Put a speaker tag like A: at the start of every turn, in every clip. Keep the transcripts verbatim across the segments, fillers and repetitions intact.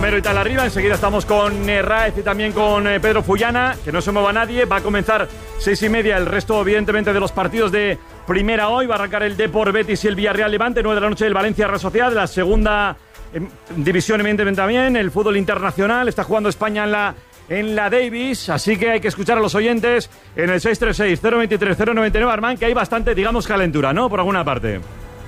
A: Romero y tal arriba. Enseguida estamos con eh, Raez y también con eh, Pedro Fullana. Que no se mueva nadie. Va a comenzar seis y media el resto, evidentemente, de los partidos de primera hoy. Va a arrancar el Depor Betis y el Villarreal Levante. nueve de la noche el Valencia Real Sociedad. La segunda eh, división, evidentemente, también. El fútbol internacional. Está jugando España en la... en la Davis, así que hay que escuchar a los oyentes en el seis tres seis, cero dos tres, cero nueve nueve, Armán, que hay bastante, digamos, calentura, ¿no? Por alguna parte.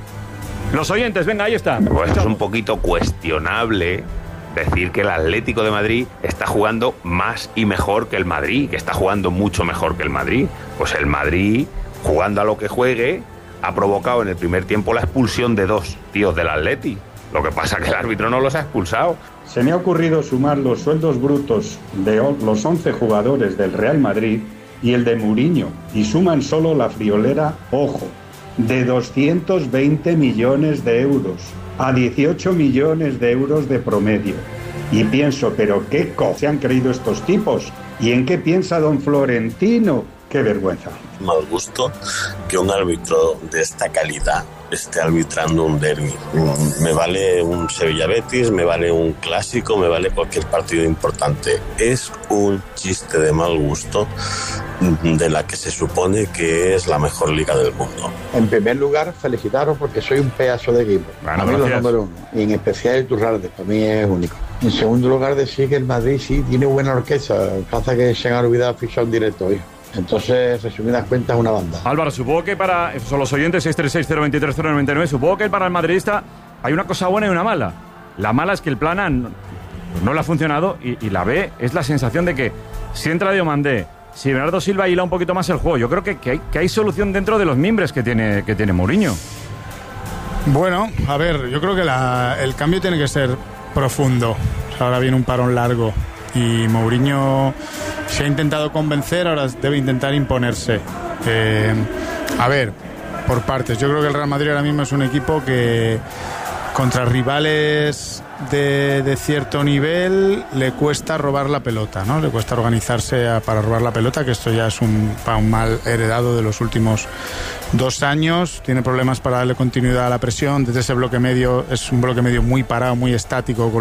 A: Los oyentes, venga, ahí está.
B: Pues es un poquito cuestionable decir que el Atlético de Madrid está jugando más y mejor que el Madrid, que está jugando mucho mejor que el Madrid. Pues el Madrid, jugando a lo que juegue, ha provocado en el primer tiempo la expulsión de dos tíos del Atleti. Lo que pasa es que el árbitro no los ha expulsado.
C: Se me ha ocurrido sumar los sueldos brutos de los once jugadores del Real Madrid y el de Mourinho, y suman solo la friolera, ojo, de doscientos veinte millones de euros a dieciocho millones de euros de promedio. Y pienso, ¿pero qué co se han creído estos tipos? ¿Y en qué piensa don Florentino? ¡Qué vergüenza!
D: Mal gusto que un árbitro de esta calidad esté arbitrando un derbi. Me vale un Sevilla-Betis, me vale un clásico, me vale cualquier partido importante. Es un chiste de mal gusto de la que se supone que es la mejor liga del mundo.
E: En primer lugar, felicitaros porque soy un pedazo de equipo.
A: Bueno,
E: a mí
A: gracias.
E: Los número uno. Y en especial el Turralde, para mí es único. En segundo lugar, decir que el Madrid sí tiene buena orquesta. Pasa que se han olvidado fichar un directo hoy. Entonces, resumidas cuentas, una banda.
A: Álvaro, supongo que para... Son los oyentes, seis tres seis, cero dos tres, cero nueve nueve. Supongo que para el madridista hay una cosa buena y una mala. La mala es que el plan A no, no le ha funcionado y, y la B es la sensación de que si entra Diomandé, si Bernardo Silva hila un poquito más el juego, yo creo que, que, hay, que hay solución dentro de los mimbres que tiene, que tiene Mourinho.
F: Bueno, a ver, yo creo que la, el cambio tiene que ser profundo. Ahora viene un parón largo y Mourinho se ha intentado convencer, ahora debe intentar imponerse. Eh, a ver, por partes. Yo creo que el Real Madrid ahora mismo es un equipo que contra rivales de, de cierto nivel le cuesta robar la pelota, ¿no? Le cuesta organizarse a, para robar la pelota, que esto ya es un, un mal heredado de los últimos dos años. Tiene problemas para darle continuidad a la presión. Desde ese bloque medio es un bloque medio muy parado, muy estático, con